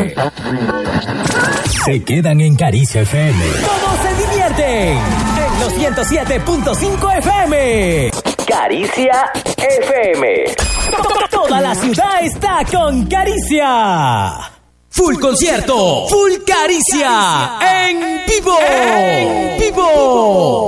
Se quedan en Caricia FM. Todos se divierten en los 107.5 FM. Caricia FM. Toda la ciudad está con Caricia. Full concierto, full Caricia, en vivo.